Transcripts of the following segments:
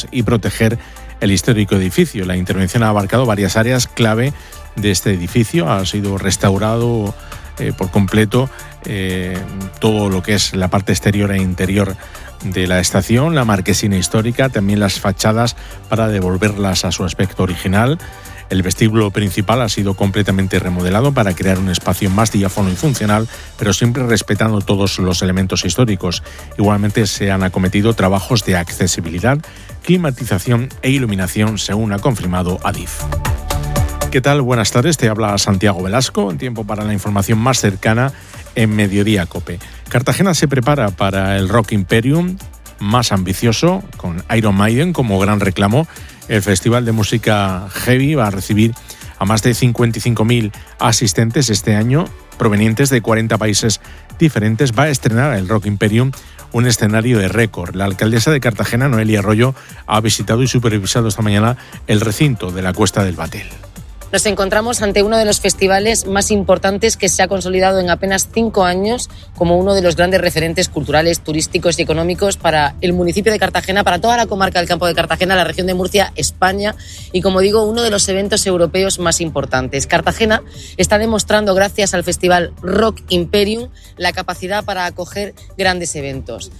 años y proteger el histórico edificio. La intervención ha abarcado varias áreas clave de este edificio. Ha sido restaurado por completo todo lo que es la parte exterior e interior de la estación, la marquesina histórica, también las fachadas para devolverlas a su aspecto original. El vestíbulo principal ha sido completamente remodelado para crear un espacio más diáfano y funcional, pero siempre respetando todos los elementos históricos. Igualmente se han acometido trabajos de accesibilidad, climatización e iluminación, según ha confirmado Adif. ¿Qué tal? Buenas tardes, te habla Santiago Velasco, tiempo para la información más cercana en Mediodía COPE. Cartagena se prepara para el Rock Imperium, más ambicioso, con Iron Maiden como gran reclamo. El Festival de Música Heavy va a recibir a más de 55.000 asistentes este año, provenientes de 40 países diferentes. Va a estrenar el Rock Imperium un escenario de récord. La alcaldesa de Cartagena, Noelia Arroyo, ha visitado y supervisado esta mañana el recinto de la Cuesta del Batel. Nos encontramos ante uno de los festivales más importantes que se ha consolidado en apenas 5 años como uno de los grandes referentes culturales, turísticos y económicos para el municipio de Cartagena, para toda la comarca del Campo de Cartagena, la región de Murcia, España y, como digo, uno de los eventos europeos más importantes. Cartagena está demostrando, gracias al festival Rock Imperium, la capacidad para acoger grandes eventos.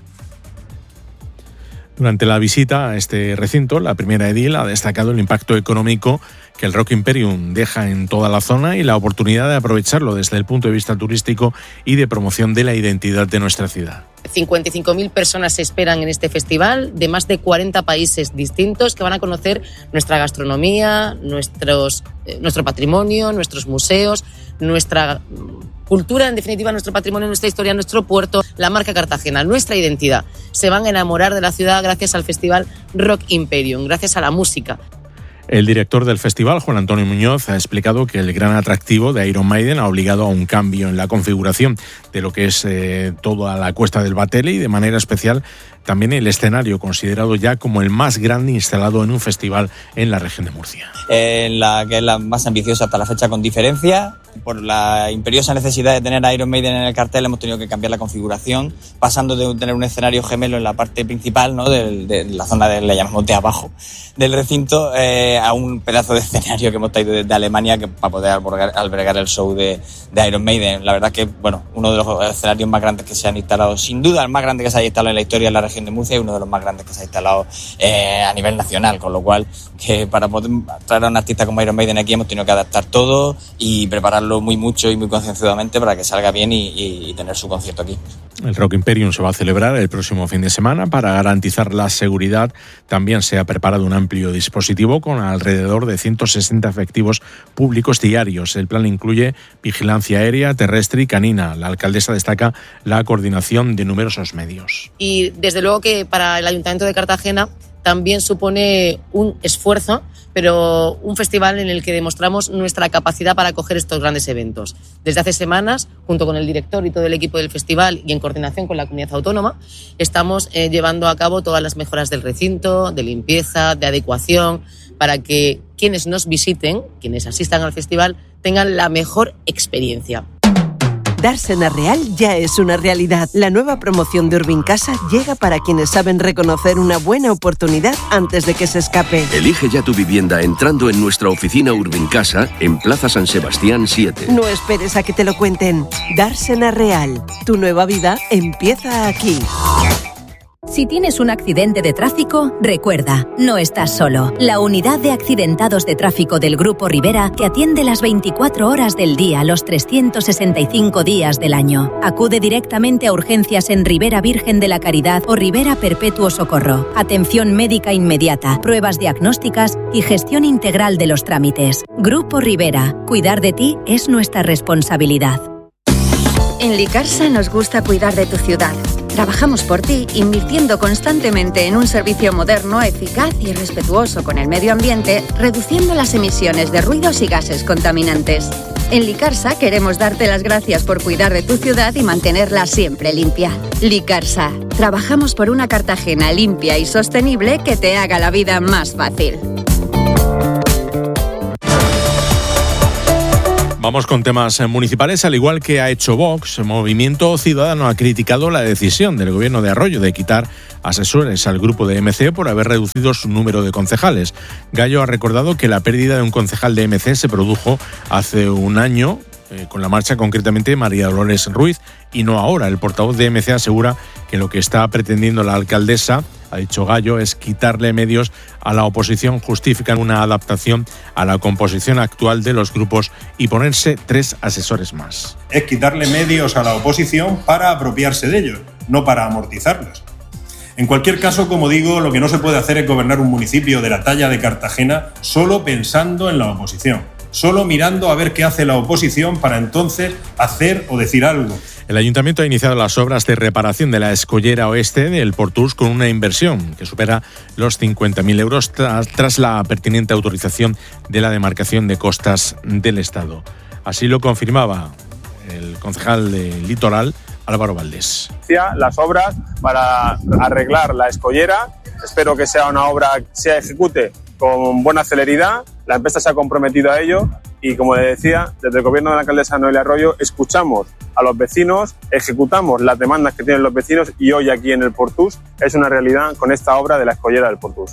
Durante la visita a este recinto, la primera edil ha destacado el impacto económico que el Rock Imperium deja en toda la zona y la oportunidad de aprovecharlo desde el punto de vista turístico y de promoción de la identidad de nuestra ciudad. 55.000 personas se esperan en este festival de más de 40 países distintos que van a conocer nuestra gastronomía, nuestro patrimonio, nuestros museos, nuestra cultura, en definitiva nuestro patrimonio, nuestra historia, nuestro puerto, la marca Cartagena, nuestra identidad. Se van a enamorar de la ciudad gracias al festival Rock Imperium, gracias a la música. El director del festival, Juan Antonio Muñoz, ha explicado que el gran atractivo de Iron Maiden ha obligado a un cambio en la configuración de lo que es toda la Cuesta del Batel y, de manera especial, también el escenario, considerado ya como el más grande instalado en un festival en la región de Murcia. La que es la más ambiciosa hasta la fecha con diferencia. Por la imperiosa necesidad de tener a Iron Maiden en el cartel hemos tenido que cambiar la configuración, pasando de tener un escenario gemelo en la parte principal, ¿no?, de la zona le llamamos de abajo del recinto, a un pedazo de escenario que hemos traído desde Alemania para poder albergar el show de Iron Maiden. La verdad que, bueno, uno de los escenarios más grandes que se han instalado, sin duda el más grande que se haya instalado en la historia en la región de Murcia y uno de los más grandes que se ha instalado a nivel nacional, con lo cual que para poder traer a un artista como Iron Maiden aquí hemos tenido que adaptar todo y prepararlo muy mucho y muy concienzudamente para que salga bien y tener su concierto aquí. El Rock Imperium se va a celebrar el próximo fin de semana. Para garantizar la seguridad también se ha preparado un amplio dispositivo con alrededor de 160 efectivos públicos diarios. El plan incluye vigilancia aérea, terrestre y canina. La alcaldesa destaca la coordinación de numerosos medios. Y desde luego que para el Ayuntamiento de Cartagena también supone un esfuerzo, pero un festival en el que demostramos nuestra capacidad para acoger estos grandes eventos. Desde hace semanas, junto con el director y todo el equipo del festival y en coordinación con la comunidad autónoma, estamos llevando a cabo todas las mejoras del recinto, de limpieza, de adecuación, para que quienes nos visiten, quienes asistan al festival, tengan la mejor experiencia. Dársena Real ya es una realidad. La nueva promoción de Urbincasa llega para quienes saben reconocer una buena oportunidad antes de que se escape. Elige ya tu vivienda entrando en nuestra oficina Urbincasa en Plaza San Sebastián 7. No esperes a que te lo cuenten. Dársena Real. Tu nueva vida empieza aquí. Si tienes un accidente de tráfico, recuerda, no estás solo. La unidad de accidentados de tráfico del Grupo Rivera te atiende las 24 horas del día, los 365 días del año. Acude directamente a urgencias en Rivera Virgen de la Caridad o Rivera Perpetuo Socorro. Atención médica inmediata, pruebas diagnósticas y gestión integral de los trámites. Grupo Rivera, cuidar de ti es nuestra responsabilidad. En Licarsa nos gusta cuidar de tu ciudad. Trabajamos por ti, invirtiendo constantemente en un servicio moderno, eficaz y respetuoso con el medio ambiente, reduciendo las emisiones de ruidos y gases contaminantes. En Licarsa queremos darte las gracias por cuidar de tu ciudad y mantenerla siempre limpia. Licarsa, trabajamos por una Cartagena limpia y sostenible que te haga la vida más fácil. Vamos con temas municipales. Al igual que ha hecho Vox, Movimiento Ciudadano ha criticado la decisión del gobierno de Arroyo de quitar asesores al grupo de MC por haber reducido su número de concejales. Gallo ha recordado que la pérdida de un concejal de MC se produjo hace un año, con la marcha concretamente de María Dolores Ruiz, y no ahora. El portavoz de MC asegura que lo que está pretendiendo la alcaldesa, ha dicho Gallo, es quitarle medios a la oposición. Justifican una adaptación a la composición actual de los grupos y ponerse 3 asesores más. Es quitarle medios a la oposición para apropiarse de ellos, no para amortizarlos. En cualquier caso, como digo, lo que no se puede hacer es gobernar un municipio de la talla de Cartagena solo pensando en la oposición, solo mirando a ver qué hace la oposición para entonces hacer o decir algo. El Ayuntamiento ha iniciado las obras de reparación de la escollera oeste del Portús con una inversión que supera los 50.000 euros tras la pertinente autorización de la demarcación de costas del Estado. Así lo confirmaba el concejal de Litoral, Álvaro Valdés. Las obras para arreglar la escollera, espero que sea una obra que se ejecute con buena celeridad. La empresa se ha comprometido a ello y, como le decía, desde el gobierno de la alcaldesa Noelia Arroyo escuchamos a los vecinos, ejecutamos las demandas que tienen los vecinos y hoy aquí en el Portús es una realidad con esta obra de la escollera del Portús.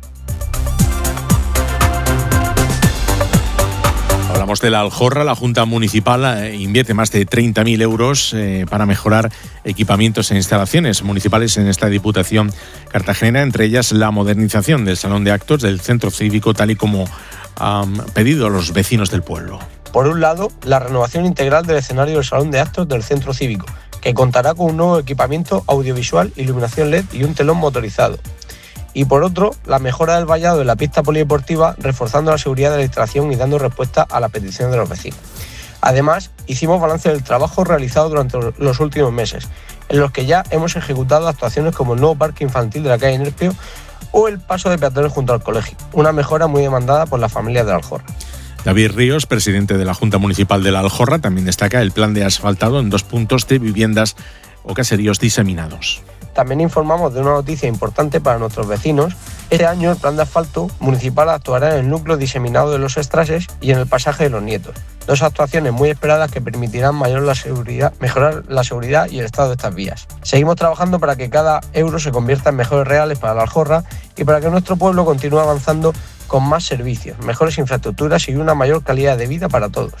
Hablamos de la Aljorra. La Junta Municipal invierte más de 30.000 euros para mejorar equipamientos e instalaciones municipales en esta Diputación cartagenera, entre ellas la modernización del Salón de Actos del Centro Cívico, tal y como han pedido los vecinos del pueblo. Por un lado, la renovación integral del escenario del Salón de Actos del Centro Cívico, que contará con un nuevo equipamiento audiovisual, iluminación LED y un telón motorizado. Y por otro, la mejora del vallado de la pista polideportiva, reforzando la seguridad de la instalación y dando respuesta a la petición de los vecinos. Además, hicimos balance del trabajo realizado durante los últimos meses, en los que ya hemos ejecutado actuaciones como el nuevo parque infantil de la calle Nerpio o el paso de peatones junto al colegio, una mejora muy demandada por las familias de la Aljorra. David Ríos, presidente de la Junta Municipal de la Aljorra, también destaca el plan de asfaltado en 2 puntos de viviendas o caseríos diseminados. También informamos de una noticia importante para nuestros vecinos. Este año el plan de asfalto municipal actuará en el núcleo diseminado de los Estrases y en el pasaje de los Nietos. 2 actuaciones muy esperadas que permitirán mejorar la seguridad y el estado de estas vías. Seguimos trabajando para que cada euro se convierta en mejores reales para la Aljorra y para que nuestro pueblo continúe avanzando con más servicios, mejores infraestructuras y una mayor calidad de vida para todos.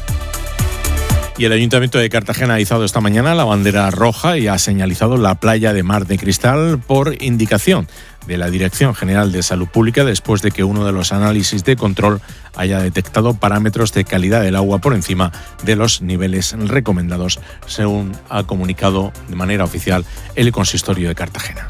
Y el Ayuntamiento de Cartagena ha izado esta mañana la bandera roja y ha señalizado la playa de Mar de Cristal por indicación de la Dirección General de Salud Pública, después de que uno de los análisis de control haya detectado parámetros de calidad del agua por encima de los niveles recomendados, según ha comunicado de manera oficial el Consistorio de Cartagena.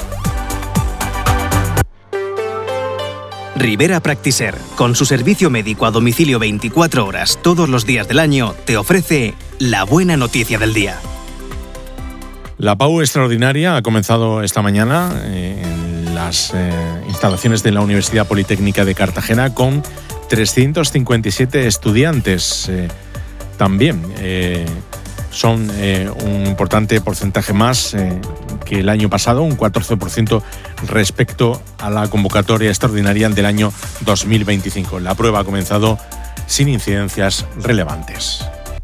Rivera Practiser, con su servicio médico a domicilio 24 horas todos los días del año, te ofrece la buena noticia del día. La PAU extraordinaria ha comenzado esta mañana en las instalaciones de la Universidad Politécnica de Cartagena con 357 estudiantes. También son un importante porcentaje más que el año pasado, un 14% respecto a la convocatoria extraordinaria del año 2025. La prueba ha comenzado sin incidencias relevantes.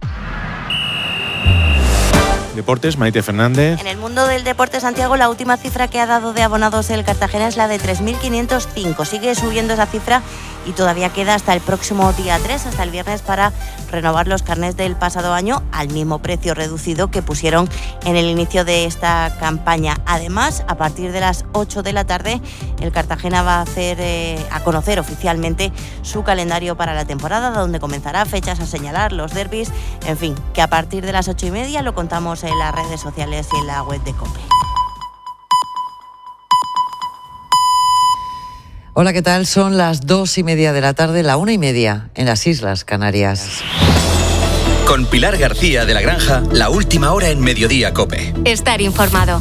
Deportes, Maite Fernández. En el mundo del deporte, Santiago, la última cifra que ha dado de abonados el Cartagena es la de 3.505. Sigue subiendo esa cifra y todavía queda hasta el próximo día 3, hasta el viernes, para renovar los carnés del pasado año al mismo precio reducido que pusieron en el inicio de esta campaña. Además, a partir de las 8 de la tarde, el Cartagena va a conocer oficialmente su calendario para la temporada, donde comenzará fechas a señalar, los derbis, en fin, que a partir de las 8:30 lo contamos en las redes sociales y en la web de COPE. Hola, ¿qué tal? Son las 2:30 de la tarde, la 1:30 en las Islas Canarias. Con Pilar García de la Granja, la última hora en Mediodía COPE. Estar informado.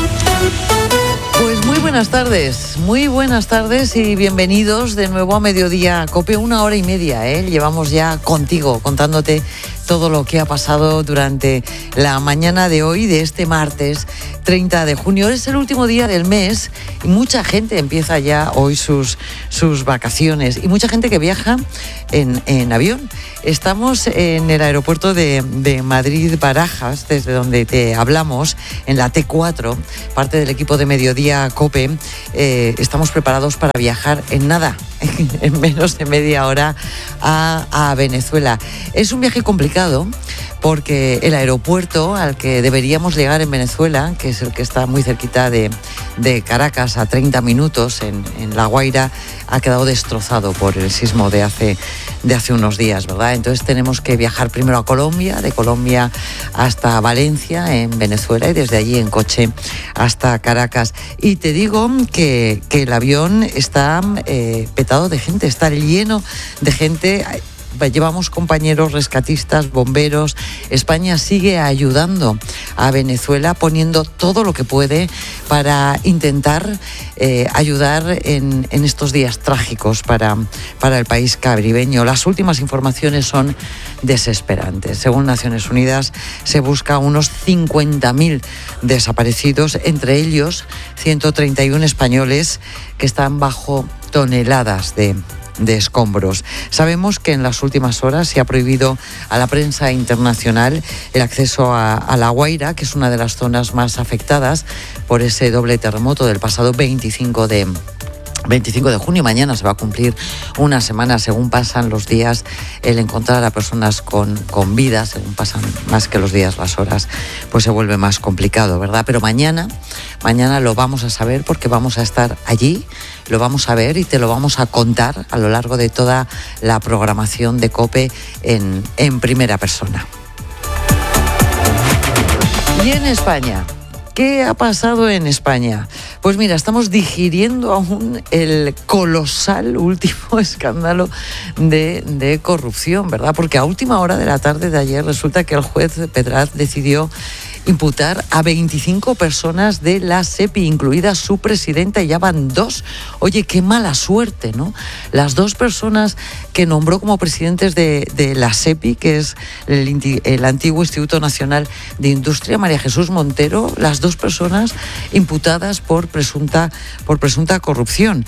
Pues muy buenas tardes y bienvenidos de nuevo a Mediodía COPE. 1 hora y media, Llevamos ya contigo, contándote todo lo que ha pasado durante la mañana de hoy, de este martes 30 de junio. Es el último día del mes y mucha gente empieza ya hoy sus vacaciones y mucha gente que viaja en avión. Estamos en el aeropuerto de Madrid-Barajas, desde donde te hablamos, en la T4, parte del equipo de Mediodía COPE. Estamos preparados para viajar en nada, en menos de media hora a Venezuela. Es un viaje complicado porque el aeropuerto al que deberíamos llegar en Venezuela, que es el que está muy cerquita de Caracas, a 30 minutos en La Guaira, ha quedado destrozado por el sismo de hace unos días, ¿verdad? Entonces tenemos que viajar primero a Colombia, de Colombia hasta Valencia, en Venezuela, y desde allí en coche hasta Caracas. Y te digo que el avión está petado de gente, está lleno de gente. Llevamos compañeros rescatistas, bomberos. España sigue ayudando a Venezuela, poniendo todo lo que puede para intentar ayudar en estos días trágicos para el país caribeño. Las últimas informaciones son desesperantes. Según Naciones Unidas, se busca unos 50.000 desaparecidos, entre ellos 131 españoles que están bajo toneladas de escombros. Sabemos que en las últimas horas se ha prohibido a la prensa internacional el acceso a La Guaira, que es una de las zonas más afectadas por ese doble terremoto del pasado 25 de junio. Mañana se va a cumplir una semana, según pasan los días, el encontrar a personas con vida, según pasan más que los días, las horas, pues se vuelve más complicado, ¿verdad? Pero mañana lo vamos a saber, porque vamos a estar allí, lo vamos a ver y te lo vamos a contar a lo largo de toda la programación de COPE en primera persona. Y en España, ¿qué ha pasado en España? Pues mira, estamos digiriendo aún el colosal último escándalo de corrupción, ¿verdad? Porque a última hora de la tarde de ayer resulta que el juez Pedraz decidió imputar a 25 personas de la SEPI, incluida su presidenta, y ya van 2. Oye, qué mala suerte, ¿no? Las 2 personas que nombró como presidentes de la SEPI, que es el antiguo Instituto Nacional de Industria, María Jesús Montero, las 2 personas imputadas por presunta corrupción.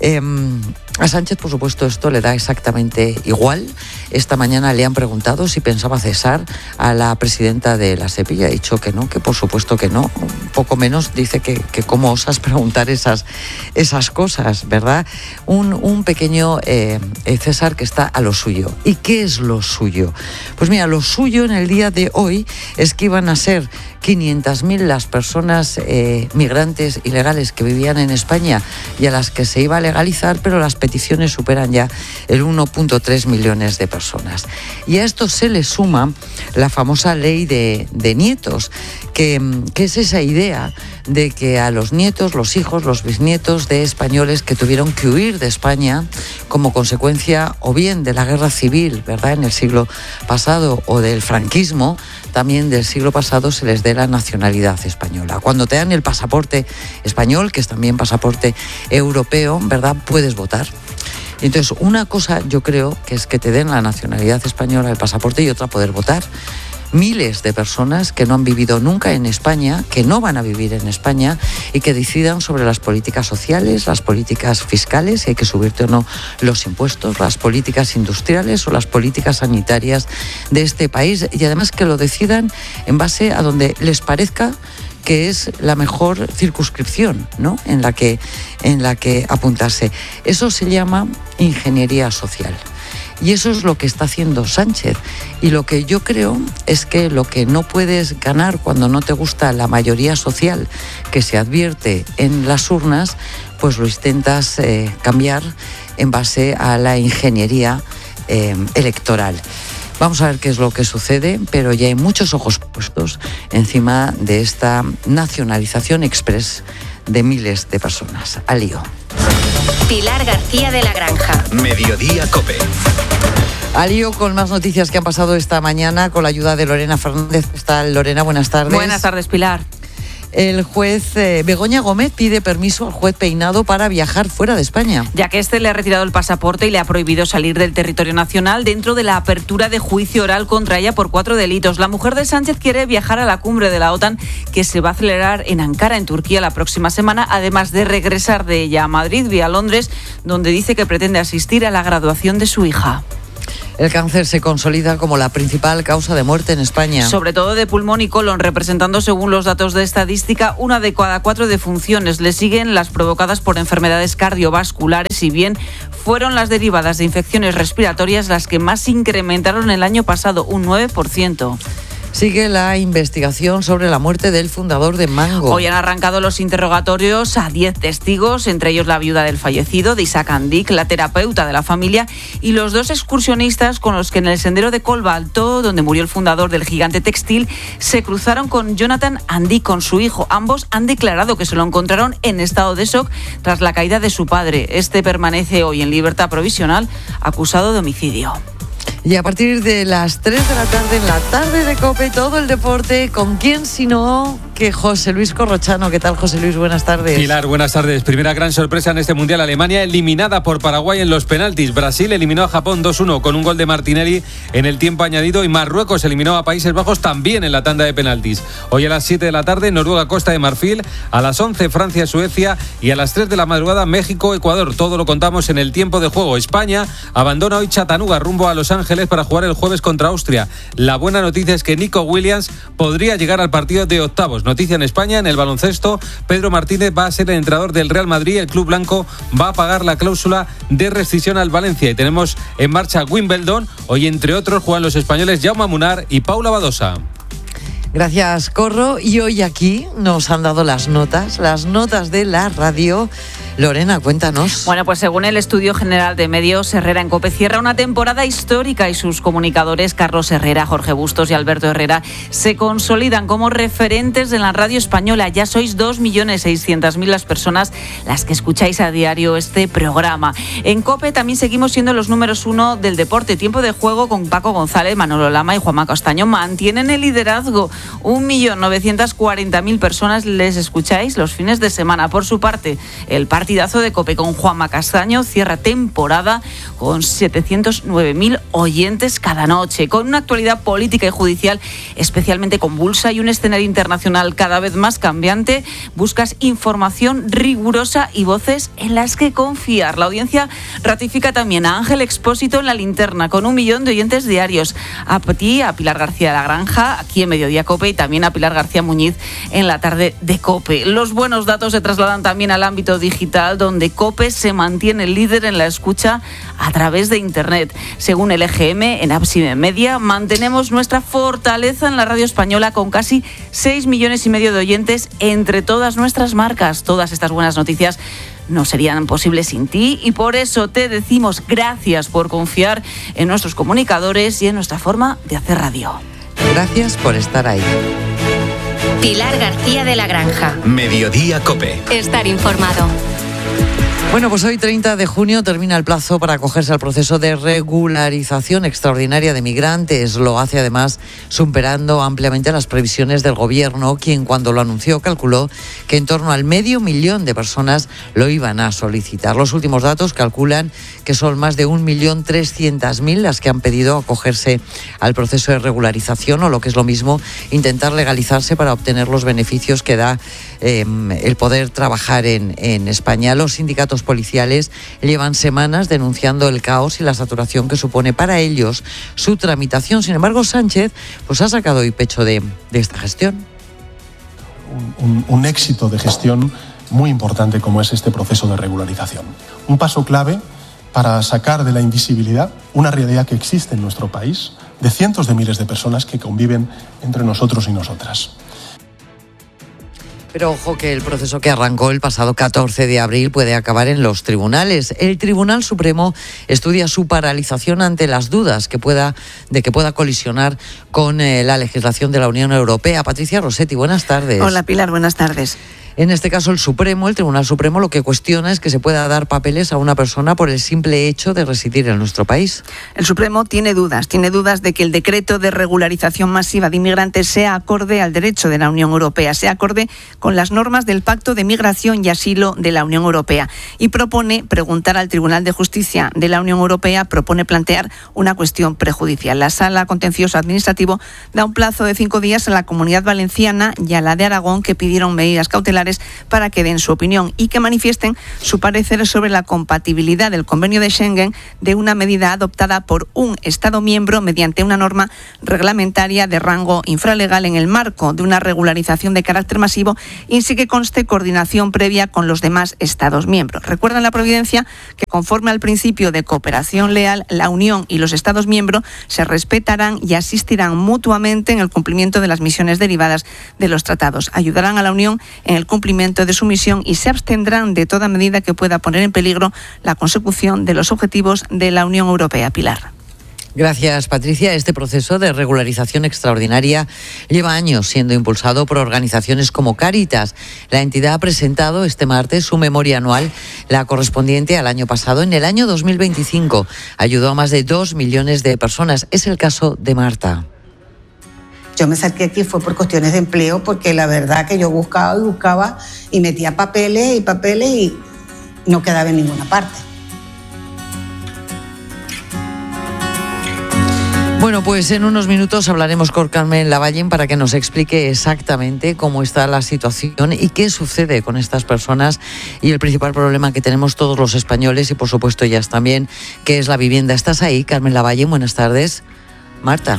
A Sánchez, por supuesto, esto le da exactamente igual. Esta mañana le han preguntado si pensaba cesar a la presidenta de la SEPI y ha dicho que no, que por supuesto que no. Un poco menos dice que cómo osas preguntar esas cosas, ¿verdad? Un pequeño César que está a lo suyo. ¿Y qué es lo suyo? Pues mira, lo suyo en el día de hoy es que iban a ser 500.000 las personas migrantes ilegales que vivían en España y a las que se iba a legalizar, pero las peticiones superan ya el 1.3 millones de personas. Y a esto se le suma la famosa ley de nietos, que es esa idea de que a los nietos, los hijos, los bisnietos de españoles que tuvieron que huir de España como consecuencia o bien de la guerra civil, ¿verdad?, en el siglo pasado, o del franquismo, también del siglo pasado, se les dé la nacionalidad española. Cuando te dan el pasaporte español, que es también pasaporte europeo, ¿verdad?, puedes votar. Entonces, una cosa yo creo que es que te den la nacionalidad española, el pasaporte, y otra poder votar. Miles de personas que no han vivido nunca en España, que no van a vivir en España y que decidan sobre las políticas sociales, las políticas fiscales, si hay que subirte o no los impuestos, las políticas industriales o las políticas sanitarias de este país, y además que lo decidan en base a donde les parezca que es la mejor circunscripción, ¿no?, en la que apuntarse. Eso se llama ingeniería social. Y eso es lo que está haciendo Sánchez. Y lo que yo creo es que lo que no puedes ganar cuando no te gusta la mayoría social que se advierte en las urnas, pues lo intentas cambiar en base a la ingeniería electoral. Vamos a ver qué es lo que sucede, pero ya hay muchos ojos puestos encima de esta nacionalización express de miles de personas. Al lío. Pilar García de la Granja. Mediodía COPE. Al lío con más noticias que han pasado esta mañana con la ayuda de Lorena Fernández. ¿Qué tal, Lorena? Buenas tardes. Buenas tardes, Pilar. El juez Begoña Gómez pide permiso al juez Peinado para viajar fuera de España. Ya que este le ha retirado el pasaporte y le ha prohibido salir del territorio nacional dentro de la apertura de juicio oral contra ella por 4 delitos. La mujer de Sánchez quiere viajar a la cumbre de la OTAN que se va a celebrar en Ankara, en Turquía, la próxima semana, además de regresar de ella a Madrid vía Londres, donde dice que pretende asistir a la graduación de su hija. El cáncer se consolida como la principal causa de muerte en España. Sobre todo de pulmón y colon, representando, según los datos de estadística, 1 de cada 4 defunciones. Le siguen las provocadas por enfermedades cardiovasculares, y bien fueron las derivadas de infecciones respiratorias las que más se incrementaron el año pasado, un 9%. Sigue la investigación sobre la muerte del fundador de Mango. Hoy han arrancado los interrogatorios a 10 testigos, entre ellos la viuda del fallecido, de Isaac Andic, la terapeuta de la familia, y los 2 excursionistas con los que en el sendero de Colba Alto, donde murió el fundador del gigante textil, se cruzaron con Jonathan Andic, con su hijo. Ambos han declarado que se lo encontraron en estado de shock tras la caída de su padre. Este permanece hoy en libertad provisional, acusado de homicidio. Y a partir de las 3 de la tarde, en la tarde de COPE, todo el deporte, ¿con quién sino que José Luis Corrochano? ¿Qué tal, José Luis? Buenas tardes. Pilar, buenas tardes. Primera gran sorpresa en este Mundial. Alemania eliminada por Paraguay en los penaltis. Brasil eliminó a Japón 2-1 con un gol de Martinelli en el tiempo añadido, y Marruecos eliminó a Países Bajos también en la tanda de penaltis. Hoy a las 7 de la tarde, Noruega-Costa de Marfil, a las 11 Francia-Suecia y a las 3 de la madrugada México-Ecuador. Todo lo contamos en el tiempo de juego. España abandona hoy Chattanooga rumbo a Los Ángeles para jugar el jueves contra Austria. La buena noticia es que Nico Williams podría llegar al partido de octavos. Noticia en España, en el baloncesto, Pedro Martínez va a ser el entrenador del Real Madrid. El club blanco va a pagar la cláusula de rescisión al Valencia. Y tenemos en marcha Wimbledon. Hoy, entre otros, juegan los españoles Jaume Munar y Paula Badosa. Gracias, Corro. Y hoy aquí nos han dado las notas de la radio. Lorena, cuéntanos. Bueno, pues según el Estudio General de Medios, Herrera en COPE cierra una temporada histórica y sus comunicadores Carlos Herrera, Jorge Bustos y Alberto Herrera se consolidan como referentes de la radio española. Ya sois 2.600.000 las personas las que escucháis a diario este programa. En COPE también seguimos siendo los números 1 del deporte. Tiempo de juego con Paco González, Manolo Lama y Juanma Castaño mantienen el liderazgo. 1.940.000 personas les escucháis los fines de semana. Por su parte, el partidazo de COPE con Juanma Castaño cierra temporada con 709.000 oyentes cada noche, con una actualidad política y judicial especialmente convulsa y un escenario internacional cada vez más cambiante. Buscas información rigurosa y voces en las que confiar. La audiencia ratifica también a Ángel Expósito en la linterna, con 1 millón de oyentes diarios. A ti, a Pilar García de la Granja, aquí en Mediodía COPE, y también a Pilar García Muñiz en la tarde de COPE. Los buenos datos se trasladan también al ámbito digital, donde COPE se mantiene líder en la escucha a través de Internet. Según el EGM, en Absime Media, mantenemos nuestra fortaleza en la radio española con casi 6,5 millones de oyentes entre todas nuestras marcas. Todas estas buenas noticias no serían posibles sin ti, y por eso te decimos gracias por confiar en nuestros comunicadores y en nuestra forma de hacer radio. Gracias por estar ahí. Pilar García de la Granja. Mediodía COPE. Estar informado. Bueno, pues hoy 30 de junio termina el plazo para acogerse al proceso de regularización extraordinaria de migrantes. Lo hace además superando ampliamente las previsiones del Gobierno, quien cuando lo anunció calculó que en torno al 500,000 de personas lo iban a solicitar. Los últimos datos calculan que son más de 1.300.000 las que han pedido acogerse al proceso de regularización, o lo que es lo mismo, intentar legalizarse para obtener los beneficios que da el poder trabajar en España. Los sindicatos policiales llevan semanas denunciando el caos y la saturación que supone para ellos su tramitación. Sin embargo, Sánchez pues ha sacado hoy pecho de esta gestión. Un éxito de gestión muy importante como es este proceso de regularización. Un paso clave para sacar de la invisibilidad una realidad que existe en nuestro país, de cientos de miles de personas que conviven entre nosotros y nosotras. Pero ojo que el proceso que arrancó el pasado 14 de abril puede acabar en los tribunales. El Tribunal Supremo estudia su paralización ante las dudas de que pueda colisionar con la legislación de la Unión Europea. Patricia Rossetti, buenas tardes. Hola Pilar, buenas tardes. En este caso, el Tribunal Supremo, lo que cuestiona es que se pueda dar papeles a una persona por el simple hecho de residir en nuestro país. El Supremo tiene dudas de que el decreto de regularización masiva de inmigrantes sea acorde al derecho de la Unión Europea, sea acorde con las normas del Pacto de Migración y Asilo de la Unión Europea. Y propone preguntar al Tribunal de Justicia de la Unión Europea, propone plantear una cuestión prejudicial. La Sala Contencioso Administrativo da un plazo de 5 días a la Comunidad Valenciana y a la de Aragón, que pidieron medidas cautelares para que den su opinión y que manifiesten su parecer sobre la compatibilidad del Convenio de Schengen de una medida adoptada por un Estado miembro mediante una norma reglamentaria de rango infralegal en el marco de una regularización de carácter masivo y sin que conste coordinación previa con los demás Estados miembros. Recuerdan la providencia que, conforme al principio de cooperación leal, la Unión y los Estados miembros se respetarán y asistirán mutuamente en el cumplimiento de las misiones derivadas de los tratados. Ayudarán a la Unión en el cumplimiento de su misión y se abstendrán de toda medida que pueda poner en peligro la consecución de los objetivos de la Unión Europea. Pilar. Gracias, Patricia. Este proceso de regularización extraordinaria lleva años siendo impulsado por organizaciones como Cáritas. La entidad ha presentado este martes su memoria anual, la correspondiente al año pasado. En el año 2025 ayudó a más de 2 millones de personas. Es el caso de Marta. Yo me saqué aquí fue por cuestiones de empleo, porque la verdad que yo buscaba y metía papeles y no quedaba en ninguna parte. Bueno, pues en unos minutos hablaremos con Carmen Lavallén para que nos explique exactamente cómo está la situación y qué sucede con estas personas y el principal problema que tenemos todos los españoles y por supuesto ellas también, que es la vivienda. ¿Estás ahí, Carmen Lavallén? Buenas tardes. Marta.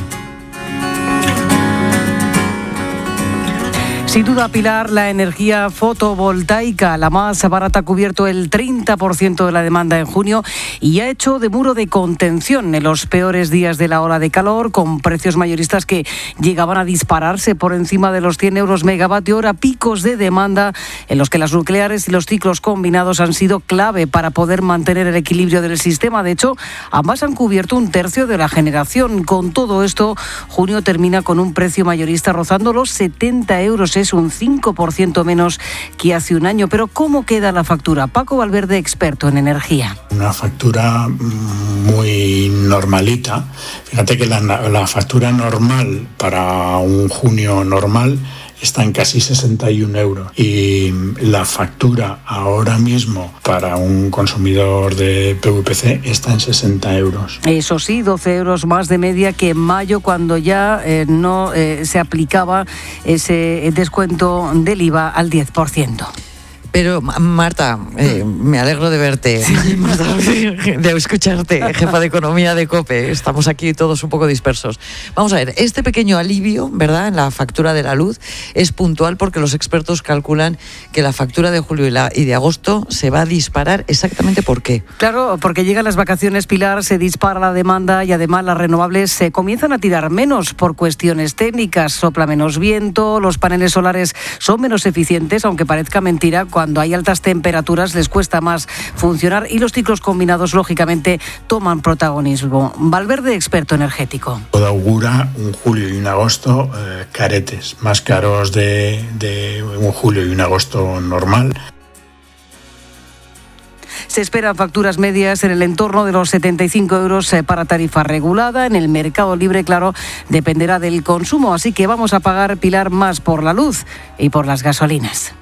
Sin duda, Pilar, la energía fotovoltaica, la más barata, ha cubierto el 30% de la demanda en junio y ha hecho de muro de contención en los peores días de la ola de calor, con precios mayoristas que llegaban a dispararse por encima de los 100 euros megavatio hora, picos de demanda en los que las nucleares y los ciclos combinados han sido clave para poder mantener el equilibrio del sistema. De hecho, ambas han cubierto un tercio de la generación. Con todo esto, junio termina con un precio mayorista rozando los 70 euros. Es un 5% menos que hace un año. Pero ¿cómo queda la factura? Paco Valverde, experto en energía. Una factura muy normalita. Fíjate que la factura normal para un junio normal está en casi 61 euros y la factura ahora mismo para un consumidor de PVPC está en 60 euros. Eso sí, 12 euros más de media que en mayo, cuando ya no se aplicaba ese descuento del IVA al 10%. Pero, Marta, me alegro de verte, de escucharte, jefa de economía de COPE. Estamos aquí todos un poco dispersos. Vamos a ver, este pequeño alivio, ¿verdad?, en la factura de la luz es puntual porque los expertos calculan que la factura de julio y de agosto se va a disparar. ¿Exactamente por qué? Claro, porque llegan las vacaciones, Pilar, se dispara la demanda y además las renovables se comienzan a tirar menos por cuestiones técnicas. Sopla menos viento, los paneles solares son menos eficientes, aunque parezca mentira. Cuando hay altas temperaturas les cuesta más funcionar y los ciclos combinados, lógicamente, toman protagonismo. Valverde, experto energético. Todo augura un julio y un agosto caretes, más caros de un julio y un agosto normal. Se esperan facturas medias en el entorno de los 75 euros para tarifa regulada. En el mercado libre, claro, dependerá del consumo. Así que vamos a pagar, Pilar, más por la luz y por las gasolinas.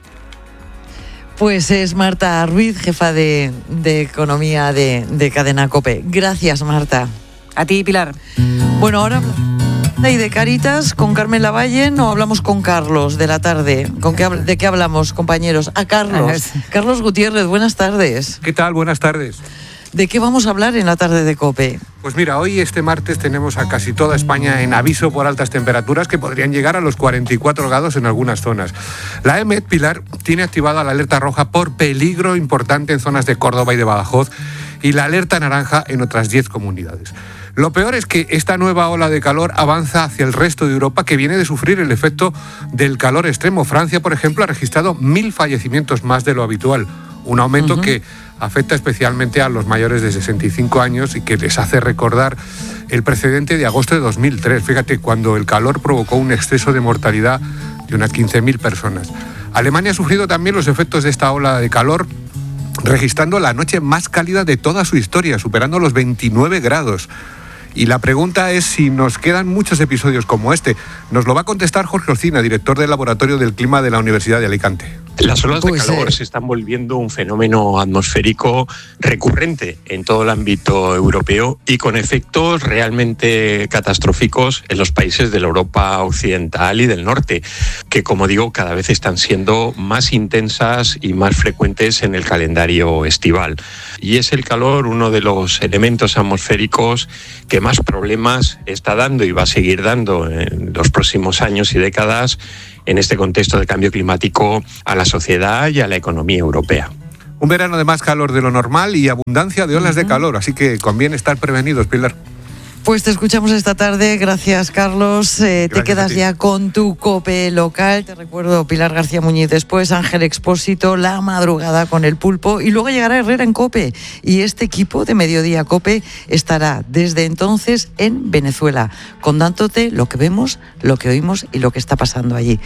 Pues es Marta Ruiz, jefa de economía de Cadena COPE. Gracias, Marta. A ti, Pilar. Bueno, ahora y de Cáritas con Carmen Lavallén, o hablamos con Carlos de la tarde. ¿De qué hablamos, compañeros? A Carlos. Carlos Gutiérrez, buenas tardes. ¿Qué tal? Buenas tardes. ¿De qué vamos a hablar en la tarde de COPE? Pues mira, hoy este martes tenemos a casi toda España en aviso por altas temperaturas que podrían llegar a los 44 grados en algunas zonas. La EMET, Pilar, tiene activada la alerta roja por peligro importante en zonas de Córdoba y de Badajoz y la alerta naranja en otras 10 comunidades. Lo peor es que esta nueva ola de calor avanza hacia el resto de Europa, que viene de sufrir el efecto del calor extremo. Francia, por ejemplo, ha registrado 1.000 fallecimientos más de lo habitual, un aumento que afecta especialmente a los mayores de 65 años y que les hace recordar el precedente de agosto de 2003. Fíjate, cuando el calor provocó un exceso de mortalidad de unas 15.000 personas. Alemania ha sufrido también los efectos de esta ola de calor, registrando la noche más cálida de toda su historia, superando los 29 grados. Y la pregunta es si nos quedan muchos episodios como este. Nos lo va a contestar Jorge Orcina, director del Laboratorio del Clima de la Universidad de Alicante. Las olas de calor se están volviendo un fenómeno atmosférico recurrente en todo el ámbito europeo y con efectos realmente catastróficos en los países de la Europa occidental y del norte, que, como digo, cada vez están siendo más intensas y más frecuentes en el calendario estival. Y es el calor uno de los elementos atmosféricos que más problemas está dando y va a seguir dando en los próximos años y décadas en este contexto de cambio climático a la sociedad y a la economía europea. Un verano de más calor de lo normal y abundancia de olas de calor, así que conviene estar prevenidos, Pilar. Pues te escuchamos esta tarde, gracias Carlos. Te quedas ya con tu COPE local. Te recuerdo Pilar García Muñiz, después Ángel Expósito, La Madrugada con El Pulpo y luego llegará Herrera en COPE. Y este equipo de Mediodía COPE estará desde entonces en Venezuela, contándote lo que vemos, lo que oímos y lo que está pasando allí.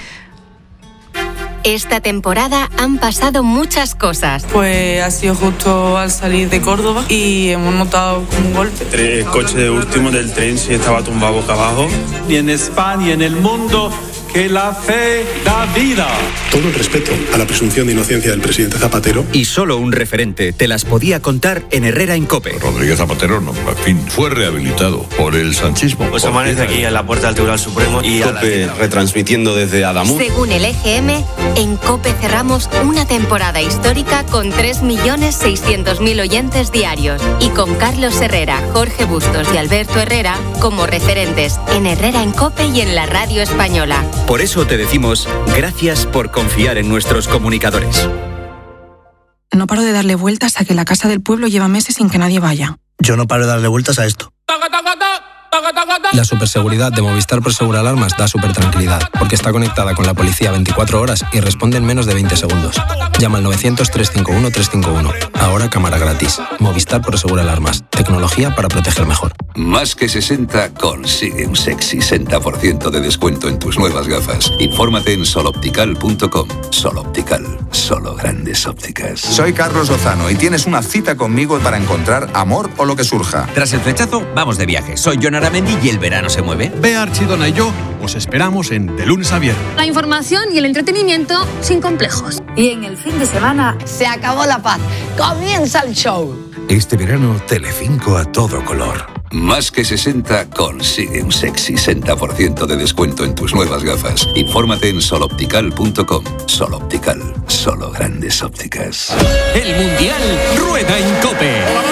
Esta temporada han pasado muchas cosas. Pues ha sido justo al salir de Córdoba y hemos notado un golpe. El coche de último del tren sí estaba tumbado boca abajo. Y en España y en el mundo, que la fe da vida. Todo el respeto a la presunción de inocencia del presidente Zapatero. Y solo un referente te las podía contar en Herrera en COPE. Rodríguez Zapatero, no, en fin, fue rehabilitado por el sanchismo. Pues amanece aquí en la puerta del Tribunal Supremo y COPE retransmitiendo desde Adamuz. Según el EGM, en COPE cerramos una temporada histórica con 3.600.000 oyentes diarios y con Carlos Herrera, Jorge Bustos y Alberto Herrera como referentes en Herrera en COPE y en la radio española. Por eso te decimos gracias por confiar en nuestros comunicadores. No paro de darle vueltas a que la casa del pueblo lleva meses sin que nadie vaya. Yo no paro de darle vueltas a esto. La superseguridad de Movistar Prosegur Alarmas da supertranquilidad, porque está conectada con la policía 24 horas y responde en menos de 20 segundos. Llama al 900-351-351. Ahora cámara gratis. Movistar Prosegur Alarmas. Tecnología para proteger mejor. Más que 60 consigue un sexy 60% de descuento en tus nuevas gafas. Infórmate en soloptical.com. Soloptical. Solo grandes ópticas. Soy Carlos Lozano y tienes una cita conmigo para encontrar amor o lo que surja. Tras el flechazo, vamos de viaje. Soy Jon Aramendi y el verano se mueve. Bea Archidona y yo os esperamos en De Lunes a Viernes. La información y el entretenimiento sin complejos. Y en el fin de semana se acabó la paz. Comienza el show. Este verano, Telecinco a todo color. Más que 60 consigue un sexy 60% de descuento en tus nuevas gafas. Infórmate en soloptical.com. Soloptical. Solo grandes ópticas. El Mundial rueda en COPE.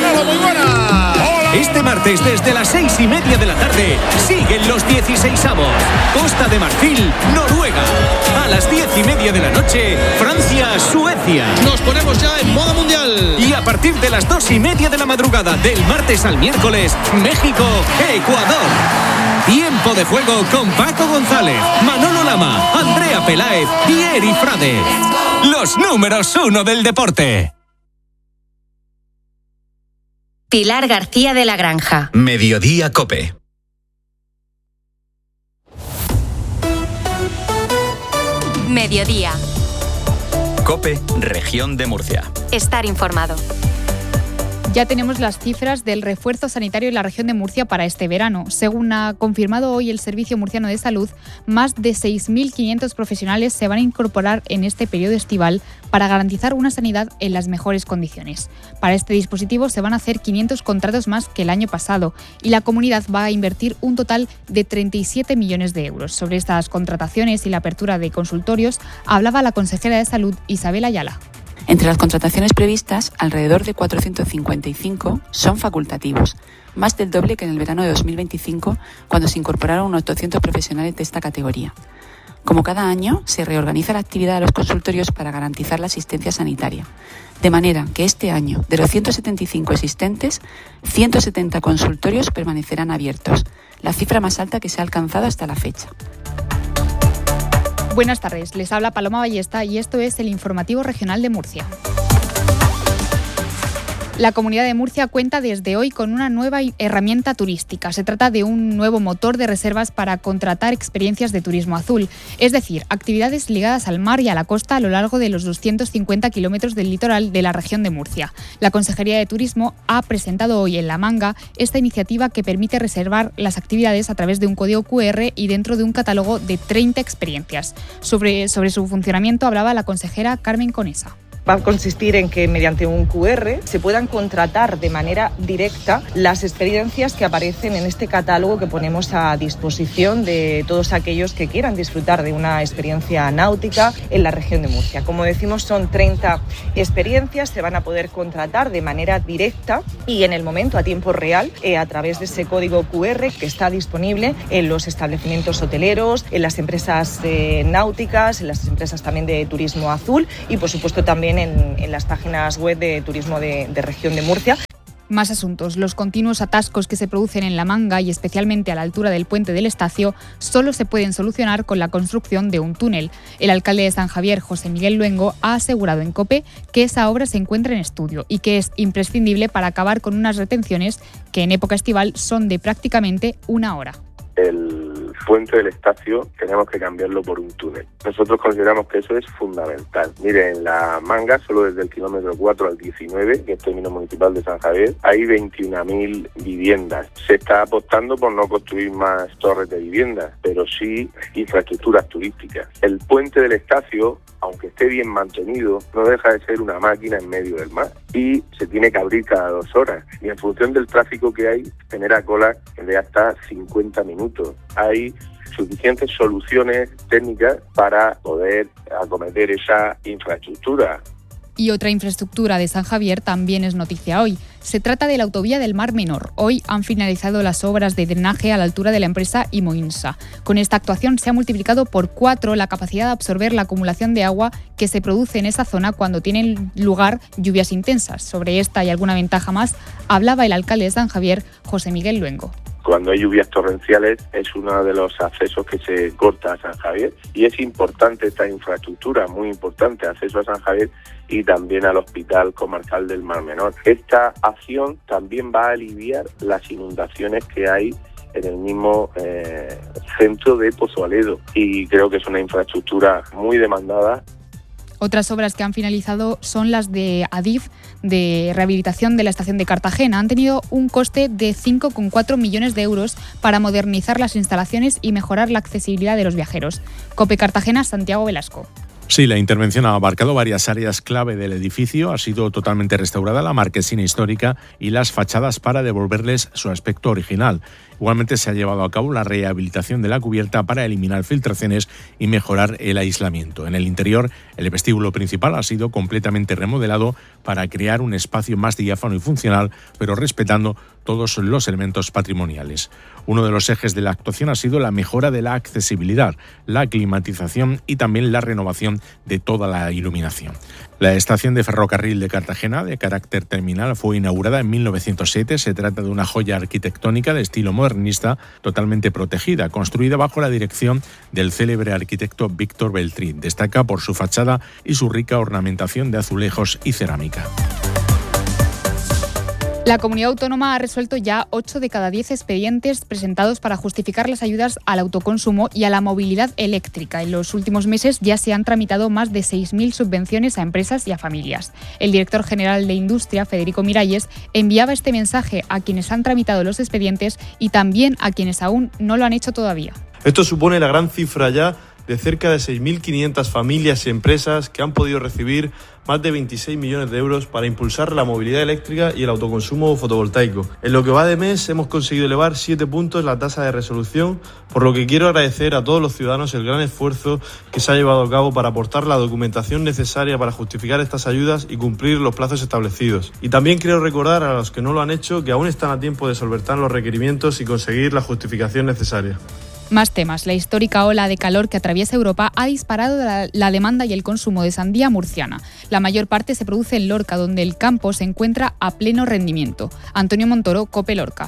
Este martes desde las 6:30 de la tarde siguen los 16avos. Costa de Marfil, Noruega. A las 10:30 de la noche, Francia, Suecia. Nos ponemos ya en modo mundial. Y a partir de las 2:30 de la madrugada del martes al miércoles, México, Ecuador. Tiempo de juego con Paco González, Manolo Lama, Andrea Peláez y Eri Frade. Los números 1 del deporte. Pilar García de la Granja. Mediodía COPE. Mediodía. COPE, Región de Murcia. Estar informado. Ya tenemos las cifras del refuerzo sanitario en la región de Murcia para este verano. Según ha confirmado hoy el Servicio Murciano de Salud, más de 6.500 profesionales se van a incorporar en este periodo estival para garantizar una sanidad en las mejores condiciones. Para este dispositivo se van a hacer 500 contratos más que el año pasado y la comunidad va a invertir un total de 37 millones de euros. Sobre estas contrataciones y la apertura de consultorios hablaba la consejera de Salud, Isabel Ayala. Entre las contrataciones previstas, alrededor de 455 son facultativos, más del doble que en el verano de 2025, cuando se incorporaron unos 200 profesionales de esta categoría. Como cada año, se reorganiza la actividad de los consultorios para garantizar la asistencia sanitaria, de manera que este año, de los 175 existentes, 170 consultorios permanecerán abiertos, la cifra más alta que se ha alcanzado hasta la fecha. Buenas tardes, les habla Paloma Ballesta y esto es el Informativo Regional de Murcia. La Comunidad de Murcia cuenta desde hoy con una nueva herramienta turística. Se trata de un nuevo motor de reservas para contratar experiencias de turismo azul, es decir, actividades ligadas al mar y a la costa a lo largo de los 250 kilómetros del litoral de la región de Murcia. La Consejería de Turismo ha presentado hoy en La Manga esta iniciativa que permite reservar las actividades a través de un código QR y dentro de un catálogo de 30 experiencias. Sobre su funcionamiento hablaba la consejera Carmen Conesa. Va a consistir en que mediante un QR se puedan contratar de manera directa las experiencias que aparecen en este catálogo que ponemos a disposición de todos aquellos que quieran disfrutar de una experiencia náutica en la región de Murcia. Como decimos, son 30 experiencias, se van a poder contratar de manera directa y en el momento, a tiempo real, a través de ese código QR que está disponible en los establecimientos hoteleros, en las empresas náuticas, en las empresas también de turismo azul y, por supuesto, también en las páginas web de turismo de región de Murcia. Más asuntos. Los continuos atascos que se producen en La Manga y especialmente a la altura del puente del Estacio solo se pueden solucionar con la construcción de un túnel. El alcalde de San Javier, José Miguel Luengo, ha asegurado en COPE que esa obra se encuentra en estudio y que es imprescindible para acabar con unas retenciones que en época estival son de prácticamente una hora. El puente del Estacio tenemos que cambiarlo por un túnel. Nosotros consideramos que eso es fundamental. Mire, en La Manga, solo desde el kilómetro 4 al 19, que es término municipal de San Javier, hay 21.000 viviendas. Se está apostando por no construir más torres de viviendas, pero sí infraestructuras turísticas. El puente del Estacio, aunque esté bien mantenido, no deja de ser una máquina en medio del mar y se tiene que abrir cada 2 horas. Y en función del tráfico que hay, genera colas de hasta 50 minutos. Hay suficientes soluciones técnicas para poder acometer esa infraestructura. Y otra infraestructura de San Javier también es noticia hoy. Se trata de la autovía del Mar Menor. Hoy han finalizado las obras de drenaje a la altura de la empresa Imoinsa. Con esta actuación se ha multiplicado por 4 la capacidad de absorber la acumulación de agua que se produce en esa zona cuando tienen lugar lluvias intensas. Sobre esta y alguna ventaja más hablaba el alcalde de San Javier, José Miguel Luengo. Cuando hay lluvias torrenciales es uno de los accesos que se corta a San Javier y es importante esta infraestructura, muy importante, acceso a San Javier y también al Hospital Comarcal del Mar Menor. Esta acción también va a aliviar las inundaciones que hay en el mismo centro de Pozualedo y creo que es una infraestructura muy demandada. Otras obras que han finalizado son las de Adif, de rehabilitación de la estación de Cartagena. Han tenido un coste de 5,4 millones de euros para modernizar las instalaciones y mejorar la accesibilidad de los viajeros. COPE Cartagena, Santiago Velasco. Sí, la intervención ha abarcado varias áreas clave del edificio. Ha sido totalmente restaurada la marquesina histórica y las fachadas para devolverles su aspecto original. Igualmente se ha llevado a cabo la rehabilitación de la cubierta para eliminar filtraciones y mejorar el aislamiento. En el interior, el vestíbulo principal ha sido completamente remodelado para crear un espacio más diáfano y funcional, pero respetando todos los elementos patrimoniales. Uno de los ejes de la actuación ha sido la mejora de la accesibilidad, la climatización y también la renovación de toda la iluminación. La estación de ferrocarril de Cartagena, de carácter terminal, fue inaugurada en 1907. Se trata de una joya arquitectónica de estilo modernista, totalmente protegida, construida bajo la dirección del célebre arquitecto Víctor Beltrí. Destaca por su fachada y su rica ornamentación de azulejos y cerámica. La comunidad autónoma ha resuelto ya 8 de cada 10 expedientes presentados para justificar las ayudas al autoconsumo y a la movilidad eléctrica. En los últimos meses ya se han tramitado más de 6.000 subvenciones a empresas y a familias. El director general de Industria, Federico Miralles, enviaba este mensaje a quienes han tramitado los expedientes y también a quienes aún no lo han hecho todavía. Esto supone la gran cifra ya de cerca de 6.500 familias y empresas que han podido recibir más de 26 millones de euros para impulsar la movilidad eléctrica y el autoconsumo fotovoltaico. En lo que va de mes hemos conseguido elevar 7 puntos la tasa de resolución, por lo que quiero agradecer a todos los ciudadanos el gran esfuerzo que se ha llevado a cabo para aportar la documentación necesaria para justificar estas ayudas y cumplir los plazos establecidos. Y también quiero recordar a los que no lo han hecho que aún están a tiempo de solventar los requerimientos y conseguir la justificación necesaria. Más temas. La histórica ola de calor que atraviesa Europa ha disparado la demanda y el consumo de sandía murciana. La mayor parte se produce en Lorca, donde el campo se encuentra a pleno rendimiento. Antonio Montoro, COPE Lorca.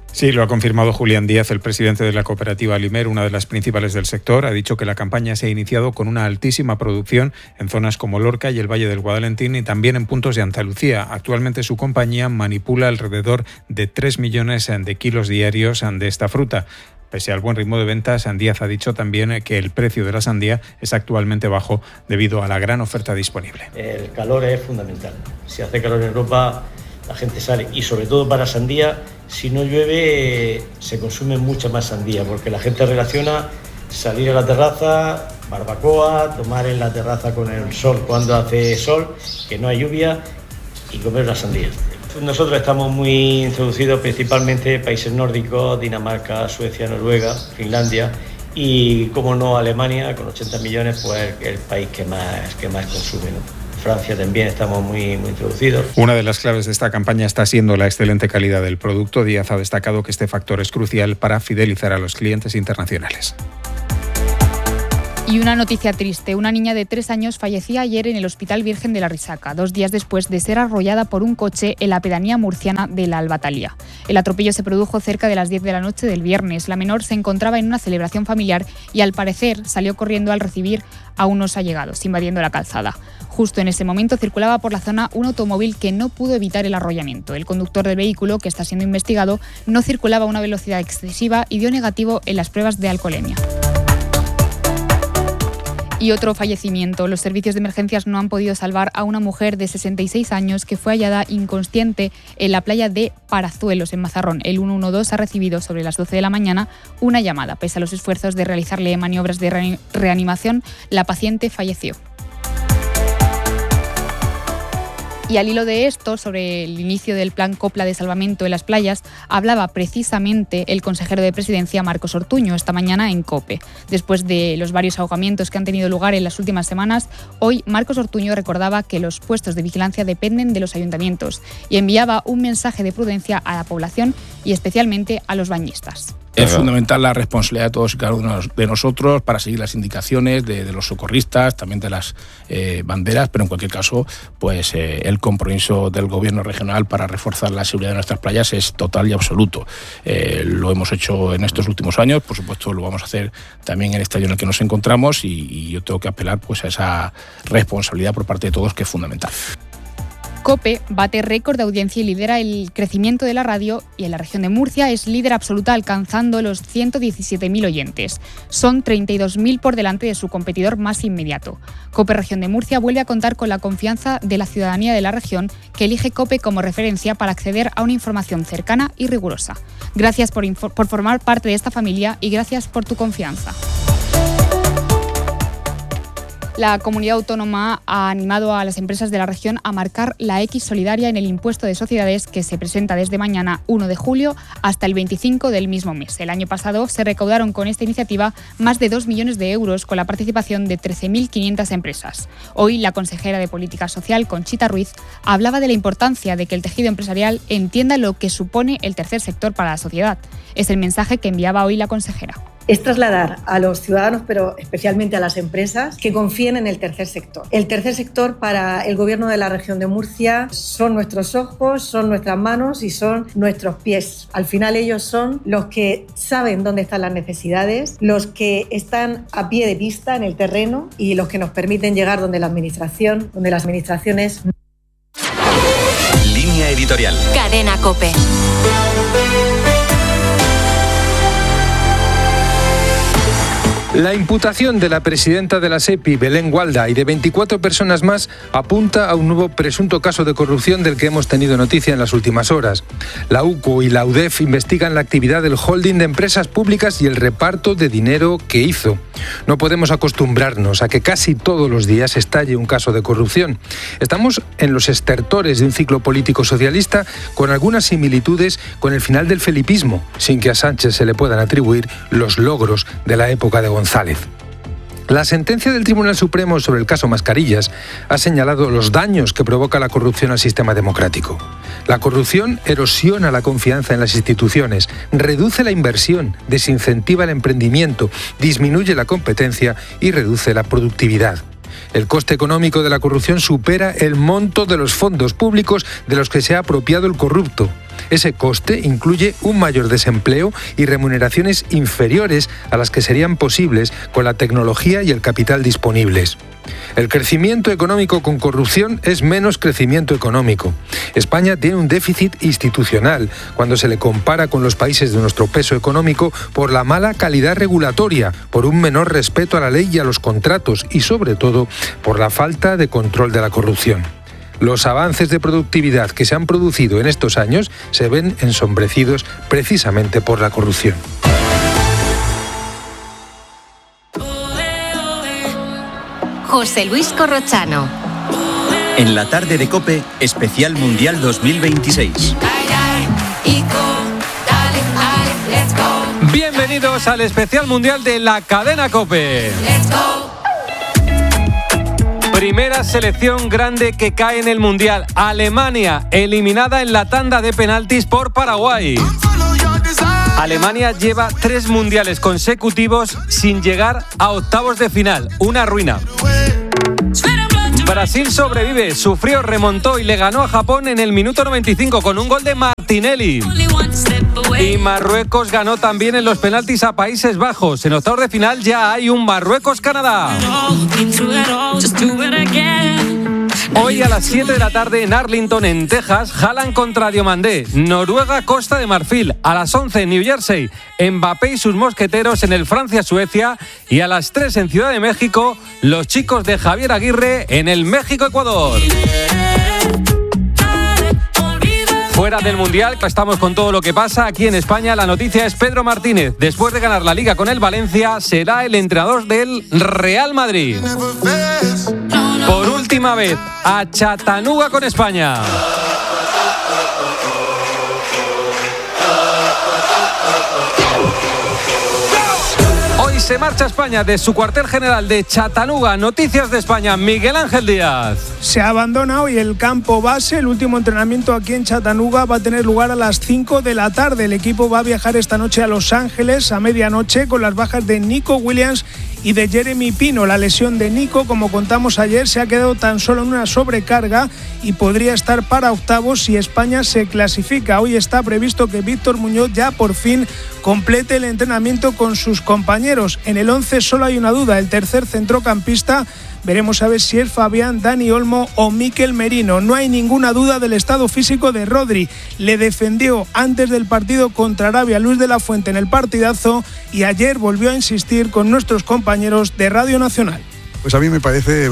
Sí, lo ha confirmado Julián Díaz, el presidente de la cooperativa Alimer, una de las principales del sector. Ha dicho que la campaña se ha iniciado con una altísima producción en zonas como Lorca y el Valle del Guadalentín y también en puntos de Andalucía. Actualmente su compañía manipula alrededor de 3 millones de kilos diarios de esta fruta. Pese al buen ritmo de ventas, Díaz ha dicho también que el precio de la sandía es actualmente bajo debido a la gran oferta disponible. El calor es fundamental. Si hace calor en Europa, la gente sale, y sobre todo para sandía, si no llueve se consume mucha más sandía, porque la gente relaciona salir a la terraza, barbacoa, tomar en la terraza con el sol cuando hace sol, que no hay lluvia, y comer la sandía. Nosotros estamos muy introducidos principalmente en países nórdicos, Dinamarca, Suecia, Noruega, Finlandia y, como no, Alemania, con 80 millones, pues el país que más consume, ¿no? Francia también estamos muy introducidos. Una de las claves de esta campaña está siendo la excelente calidad del producto. Díaz ha destacado que este factor es crucial para fidelizar a los clientes internacionales. Y una noticia triste. Una niña de 3 años fallecía ayer en el Hospital Virgen de la Risaca, 2 días después de ser arrollada por un coche en la pedanía murciana de la Albatalia. El atropello se produjo cerca de las 10 de la noche del viernes. La menor se encontraba en una celebración familiar y, al parecer, salió corriendo al recibir a unos allegados, invadiendo la calzada. Justo en ese momento circulaba por la zona un automóvil que no pudo evitar el arrollamiento. El conductor del vehículo, que está siendo investigado, no circulaba a una velocidad excesiva y dio negativo en las pruebas de alcoholemia. Y otro fallecimiento. Los servicios de emergencias no han podido salvar a una mujer de 66 años que fue hallada inconsciente en la playa de Parazuelos, en Mazarrón. El 112 ha recibido sobre las 12 de la mañana una llamada. Pese a los esfuerzos de realizarle maniobras de reanimación, la paciente falleció. Y al hilo de esto, sobre el inicio del plan Copla de salvamento en las playas, hablaba precisamente el consejero de Presidencia, Marcos Ortuño, esta mañana en COPE. Después de los varios ahogamientos que han tenido lugar en las últimas semanas, hoy Marcos Ortuño recordaba que los puestos de vigilancia dependen de los ayuntamientos y enviaba un mensaje de prudencia a la población y especialmente a los bañistas. Es fundamental la responsabilidad de todos y cada uno de nosotros para seguir las indicaciones de los socorristas, también de las banderas, pero en cualquier caso, pues el compromiso del Gobierno regional para reforzar la seguridad de nuestras playas es total y absoluto. Lo hemos hecho en estos últimos años, por supuesto lo vamos a hacer también en este año en el que nos encontramos y yo tengo que apelar pues a esa responsabilidad por parte de todos, que es fundamental. COPE bate récord de audiencia y lidera el crecimiento de la radio, y en la región de Murcia es líder absoluta, alcanzando los 117.000 oyentes. Son 32.000 por delante de su competidor más inmediato. COPE Región de Murcia vuelve a contar con la confianza de la ciudadanía de la región, que elige COPE como referencia para acceder a una información cercana y rigurosa. Gracias por formar parte de esta familia y gracias por tu confianza. La comunidad autónoma ha animado a las empresas de la región a marcar la X solidaria en el impuesto de sociedades, que se presenta desde mañana 1 de julio hasta el 25 del mismo mes. El año pasado se recaudaron con esta iniciativa más de 2 millones de euros con la participación de 13.500 empresas. Hoy la consejera de Política Social, Conchita Ruiz, hablaba de la importancia de que el tejido empresarial entienda lo que supone el tercer sector para la sociedad. Es el mensaje que enviaba hoy la consejera. Es trasladar a los ciudadanos, pero especialmente a las empresas, que confíen en el tercer sector. El tercer sector para el Gobierno de la región de Murcia son nuestros ojos, son nuestras manos y son nuestros pies. Al final ellos son los que saben dónde están las necesidades, los que están a pie de pista en el terreno y los que nos permiten llegar donde las administraciones. Línea editorial. Cadena COPE. La imputación de la presidenta de la SEPI, Belén Gualda, y de 24 personas más apunta a un nuevo presunto caso de corrupción del que hemos tenido noticia en las últimas horas. La UCO y la UDEF investigan la actividad del holding de empresas públicas y el reparto de dinero que hizo. No podemos acostumbrarnos a que casi todos los días estalle un caso de corrupción. Estamos en los estertores de un ciclo político socialista con algunas similitudes con el final del felipismo, sin que a Sánchez se le puedan atribuir los logros de la época de González. La sentencia del Tribunal Supremo sobre el caso Mascarillas ha señalado los daños que provoca la corrupción al sistema democrático. La corrupción erosiona la confianza en las instituciones, reduce la inversión, desincentiva el emprendimiento, disminuye la competencia y reduce la productividad. El coste económico de la corrupción supera el monto de los fondos públicos de los que se ha apropiado el corrupto. Ese coste incluye un mayor desempleo y remuneraciones inferiores a las que serían posibles con la tecnología y el capital disponibles. El crecimiento económico con corrupción es menos crecimiento económico. España tiene un déficit institucional cuando se le compara con los países de nuestro peso económico por la mala calidad regulatoria, por un menor respeto a la ley y a los contratos y, sobre todo, por la falta de control de la corrupción. Los avances de productividad que se han producido en estos años se ven ensombrecidos precisamente por la corrupción. José Luis Corrochano. En la tarde de COPE, especial Mundial 2026. Bienvenidos al especial Mundial de la cadena COPE. Primera selección grande que cae en el Mundial. Alemania, eliminada en la tanda de penaltis por Paraguay. Alemania lleva 3 mundiales consecutivos sin llegar a octavos de final. Una ruina. Brasil sobrevive, sufrió, remontó y le ganó a Japón en el minuto 95 con un gol de Martinelli. Y Marruecos ganó también en los penaltis a Países Bajos. En octavos de final ya hay un Marruecos-Canadá. Hoy a las 7 de la tarde en Arlington, en Texas, Haaland contra Diomandé. Noruega, Costa de Marfil. A las 11 en New Jersey, Mbappé y sus mosqueteros en el Francia-Suecia. Y a las 3 en Ciudad de México, los chicos de Javier Aguirre en el México-Ecuador. Fuera del Mundial, estamos con todo lo que pasa aquí en España. La noticia es Pedro Martínez. Después de ganar la Liga con el Valencia, será el entrenador del Real Madrid. Por última vez, a Chattanooga con España. Hoy se marcha España de su cuartel general de Chattanooga. Noticias de España, Miguel Ángel Díaz. Se abandona hoy el campo base. El último entrenamiento aquí en Chattanooga va a tener lugar a las 5 de la tarde. El equipo va a viajar esta noche a Los Ángeles a medianoche con las bajas de Nico Williams y de Jeremy Pino. La lesión de Nico, como contamos ayer, se ha quedado tan solo en una sobrecarga y podría estar para octavos si España se clasifica. Hoy está previsto que Víctor Muñoz ya por fin complete el entrenamiento con sus compañeros. En el 11 solo hay una duda, el tercer centrocampista. Veremos a ver si es Fabián, Dani Olmo o Mikel Merino. No hay ninguna duda del estado físico de Rodri. Le defendió antes del partido contra Arabia Luis de la Fuente en el partidazo y ayer volvió a insistir con nuestros compañeros de Radio Nacional. Pues a mí me parece,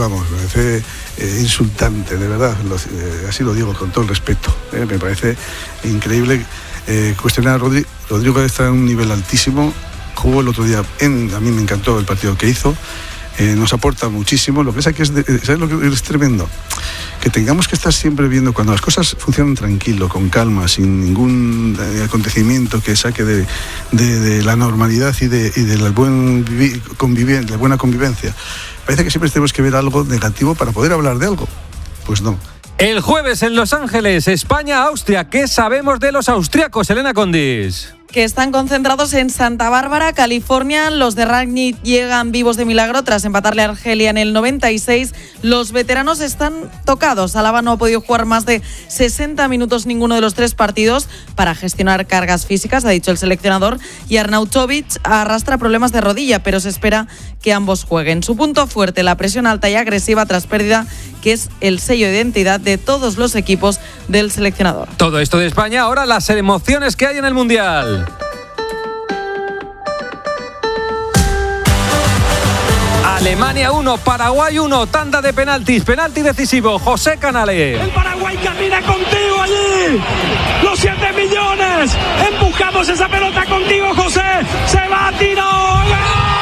insultante, de verdad, así lo digo con todo el respeto. Me parece increíble cuestionar a Rodri. Rodrigo está en un nivel altísimo, jugó el otro día, a mí me encantó el partido que hizo. Nos aporta muchísimo. Lo que pasa es que ¿sabes lo que es tremendo? Que tengamos que estar siempre viendo cuando las cosas funcionan tranquilo, con calma, sin ningún acontecimiento que saque de la normalidad y de la buena convivencia. Parece que siempre tenemos que ver algo negativo para poder hablar de algo. Pues no. El jueves en Los Ángeles, España-Austria. ¿Qué sabemos de los austriacos, Elena Condis? Que están concentrados en Santa Bárbara, California. Los de Rangnick llegan vivos de milagro tras empatarle a Argelia en el 96. Los veteranos están tocados. Alaba no ha podido jugar más de 60 minutos ninguno de los 3 partidos para gestionar cargas físicas, ha dicho el seleccionador. Y Arnautovic arrastra problemas de rodilla, pero se espera que ambos jueguen. Su punto fuerte, la presión alta y agresiva tras pérdida, que es el sello de identidad de todos los equipos del seleccionador. Todo esto de España, ahora las emociones que hay en el Mundial. Alemania 1, Paraguay 1, tanda de penaltis, penalti decisivo, José Canales. El Paraguay camina contigo allí, los 7 millones, empujamos esa pelota contigo, José, se